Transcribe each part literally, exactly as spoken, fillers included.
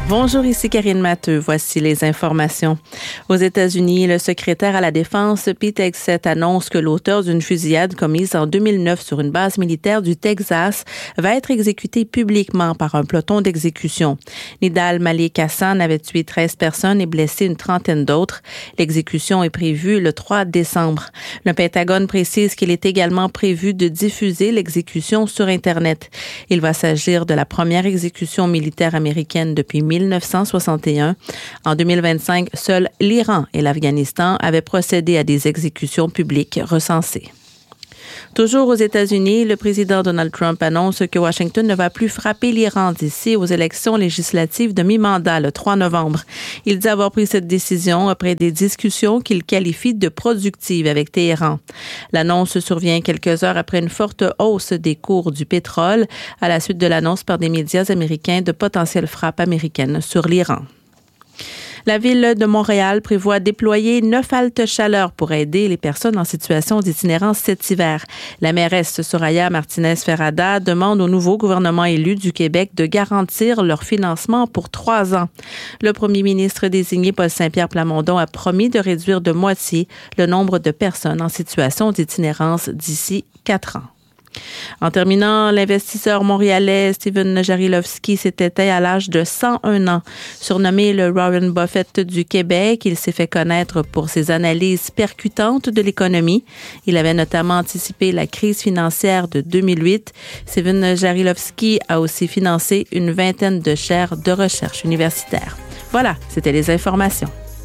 Bonjour, ici Karine Matteux. Voici les informations. Aux États-Unis, le secrétaire à la Défense, Pete Hegseth, annonce que l'auteur d'une fusillade commise en deux mille neuf sur une base militaire du Texas va être exécuté publiquement par un peloton d'exécution. Nidal Malik Hassan avait tué treize personnes et blessé une trentaine d'autres. L'exécution est prévue le trois décembre. Le Pentagone précise qu'il est également prévu de diffuser l'exécution sur Internet. Il va s'agir de la première exécution militaire américaine depuis mille neuf cent soixante et un. En deux mille vingt-cinq, seuls l'Iran et l'Afghanistan avaient procédé à des exécutions publiques recensées. Toujours aux États-Unis, le président Donald Trump annonce que Washington ne va plus frapper l'Iran d'ici aux élections législatives de mi-mandat le trois novembre. Il dit avoir pris cette décision après des discussions qu'il qualifie de productives avec Téhéran. L'annonce survient quelques heures après une forte hausse des cours du pétrole à la suite de l'annonce par des médias américains de potentielles frappes américaines sur l'Iran. La Ville de Montréal prévoit déployer neuf haltes chaleur pour aider les personnes en situation d'itinérance cet hiver. La mairesse Soraya Martinez-Ferrada demande au nouveau gouvernement élu du Québec de garantir leur financement pour trois ans. Le premier ministre désigné, Paul Saint-Pierre Plamondon, a promis de réduire de moitié le nombre de personnes en situation d'itinérance d'ici quatre ans. En terminant, l'investisseur montréalais Steven Jarilowski s'est éteint à l'âge de cent un ans. Surnommé le Warren Buffett du Québec, il s'est fait connaître pour ses analyses percutantes de l'économie. Il avait notamment anticipé la crise financière de deux mille huit. Steven Jarilowski a aussi financé une vingtaine de chaires de recherche universitaire. Voilà, c'était les informations.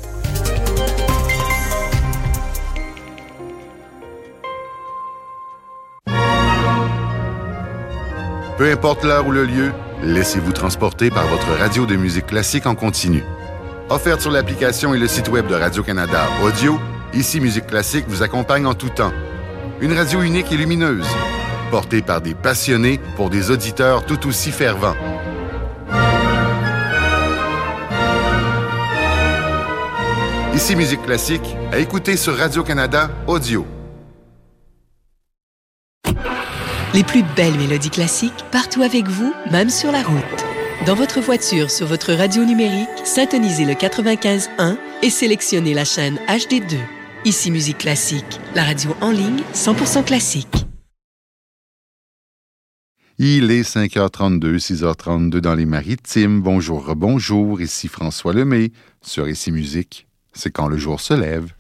Peu importe l'heure ou le lieu, laissez-vous transporter par votre radio de musique classique en continu. Offerte sur l'application et le site web de Radio-Canada Audio, Ici Musique Classique vous accompagne en tout temps. Une radio unique et lumineuse, portée par des passionnés pour des auditeurs tout aussi fervents. Ici Musique Classique, à écouter sur Radio-Canada Audio. Les plus belles mélodies classiques partout avec vous, même sur la route. Dans votre voiture, sur votre radio numérique, syntonisez le quatre-vingt-quinze un et sélectionnez la chaîne H D deux. Ici Musique Classique, la radio en ligne cent pour cent classique. Il est cinq heures trente-deux, six heures trente-deux dans les Maritimes. Bonjour, bonjour, ici François Lemay sur Ici Musique. C'est quand le jour se lève.